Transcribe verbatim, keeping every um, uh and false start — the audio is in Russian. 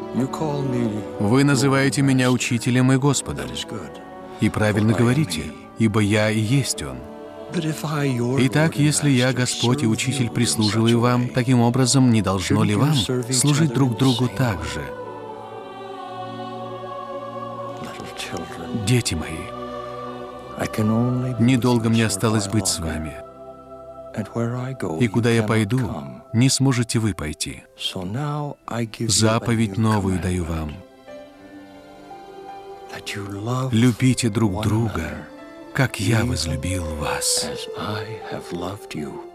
Вы называете меня учителем и Господом. И правильно говорите, ибо я и есть Он. Итак, если я, Господь и Учитель, прислуживаю вам, таким образом, не должно ли вам служить друг другу так же? Дети мои, недолго мне осталось быть с вами, и куда я пойду, не сможете вы пойти. Заповедь новую даю вам. Любите друг друга, как я возлюбил вас.